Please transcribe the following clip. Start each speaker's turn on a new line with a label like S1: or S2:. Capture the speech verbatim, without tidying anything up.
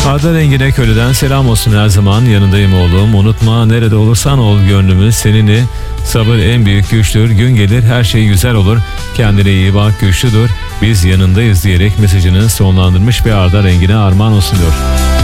S1: Arda Rengin'e Köylü'den selam olsun, her zaman yanındayım oğlum. Unutma, nerede olursan ol gönlümüz seninle. Sabır en büyük güçtür. Gün gelir her şey güzel olur. Kendine iyi bak, güçlü dur. Biz yanındayız diyerek mesajını sonlandırmış ve Arda Rengin'e armağan olsun diyor.